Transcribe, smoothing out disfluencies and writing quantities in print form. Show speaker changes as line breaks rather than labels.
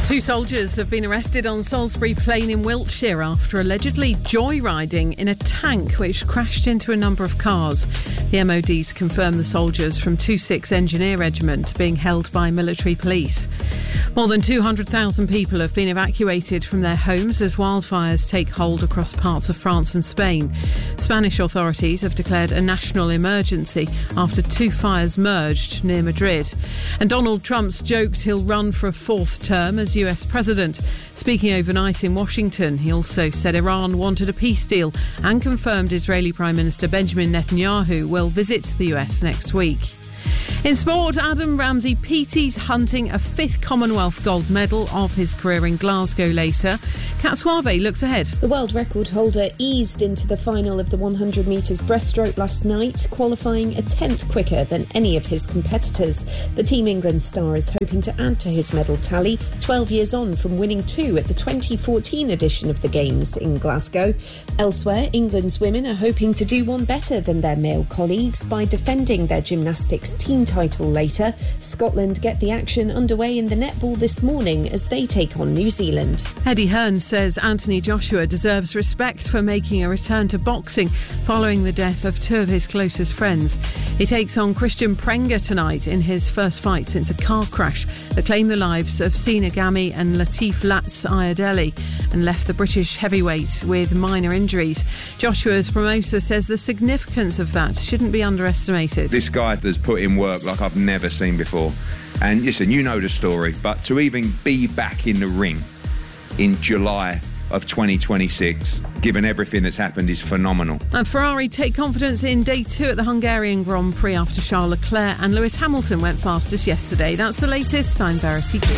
Two soldiers have been arrested on Salisbury Plain in Wiltshire after allegedly joyriding in a tank which crashed into a number of cars. The MOD's confirmed the soldiers from 26 Engineer Regiment being held by military police. More than 200,000 people have been evacuated from their homes as wildfires take hold across parts of France and Spain. Spanish authorities have declared a national emergency after two fires merged near Madrid. And Donald Trump's joked he'll run for a fourth term as US President. Speaking overnight in Washington, he also said Iran wanted a peace deal and confirmed Israeli Prime Minister Benjamin Netanyahu will visit the US next week. In sport, Adam Ramsey-Peaty's hunting a fifth Commonwealth gold medal of his career in Glasgow later. Kat Suave looks ahead.
The world record holder eased into the final of the 100 metres breaststroke last night, qualifying a tenth quicker than any of his competitors. The Team England star is hoping to add to his medal tally, 12 years on from winning two at the 2014 edition of the Games in Glasgow. Elsewhere, England's women are hoping to do one better than their male colleagues by defending their gymnastics team title later. Scotland get the action underway in the netball this morning as they take on New Zealand.
Eddie Hearn says Anthony Joshua deserves respect for making a return to boxing following the death of two of his closest friends. He takes on Christian Prenga tonight in his first fight since a car crash that claimed the lives of Sina Gami and Latif Latz Ayadeli and left the British heavyweight with minor injuries. Joshua's promoter says the significance of that shouldn't be underestimated.
This guy has put in work like I've never seen before. And listen, you know the story, but to even be back in the ring in July of 2026, given everything that's happened, is phenomenal.
And Ferrari take confidence in day two at the Hungarian Grand Prix after Charles Leclerc and Lewis Hamilton went fastest yesterday. That's the latest. I'm Verity Gill.